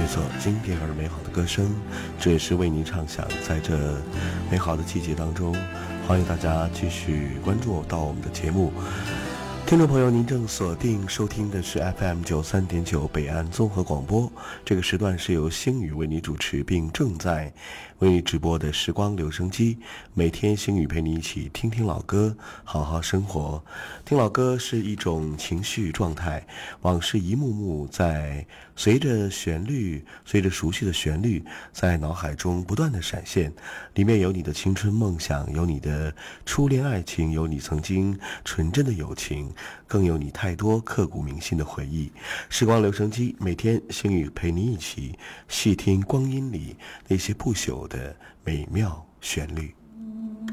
所经典而美好的歌声，这也是为您唱响。在这美好的季节当中，欢迎大家继续关注到我们的节目。听众朋友，您正锁定收听的是 FM 93.9北岸综合广播，这个时段是由星宇为你主持并正在为你直播的时光留声机。每天星宇陪你一起听听老歌，好好生活。听老歌是一种情绪状态，往事一幕幕在随着熟悉的旋律在脑海中不断的闪现，里面有你的青春梦想，有你的初恋爱情，有你曾经纯真的友情，更有你太多刻骨铭心的回忆。时光留声机，每天星宇陪你一起细听光阴里那些不朽的美妙旋律。